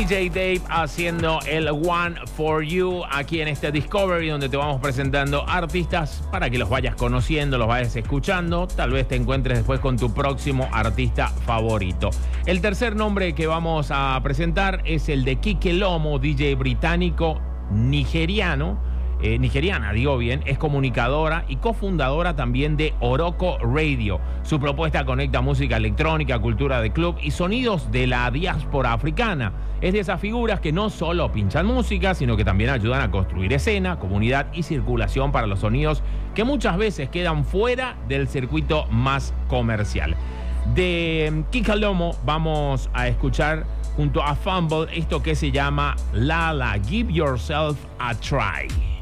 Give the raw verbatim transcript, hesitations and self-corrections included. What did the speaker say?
D J Dave haciendo el One for You aquí en este Discovery, donde te vamos presentando artistas para que los vayas conociendo, los vayas escuchando. Tal vez te encuentres después con tu próximo artista favorito. El tercer nombre que vamos a presentar es el de Kike Lomo, D J británico nigeriano. Eh, nigeriana, digo bien, es comunicadora y cofundadora también de Oroko Radio. Su propuesta conecta música electrónica, cultura de club y sonidos de la diáspora africana. Es de esas figuras que no solo pinchan música, sino que también ayudan a construir escena, comunidad y circulación para los sonidos que muchas veces quedan fuera del circuito más comercial. De Kike Lomo vamos a escuchar junto a Fumble esto que se llama Lala, Give Yourself a Try.